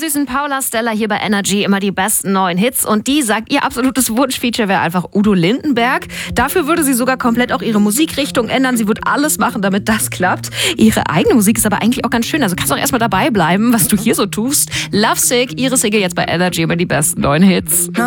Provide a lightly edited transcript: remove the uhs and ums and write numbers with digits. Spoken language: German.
Süßen, Paula Stella hier bei Energy, immer die besten neuen Hits. Und die sagt, ihr absolutes Wunschfeature wäre einfach Udo Lindenberg. Dafür würde sie sogar komplett auch ihre Musikrichtung ändern. Sie wird alles machen, damit das klappt. Ihre eigene Musik ist aber eigentlich auch ganz schön. Also kannst du auch erstmal dabei bleiben, was du hier so tust. Lovesick, ihre Single jetzt bei Energy, immer die besten neuen Hits.